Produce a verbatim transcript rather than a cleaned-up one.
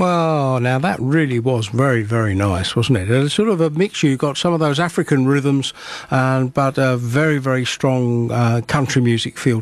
Well, now that really was very, very nice, wasn't it? It's sort of a mixture. You've got some of those African rhythms, um, but a very, very strong uh, country music feel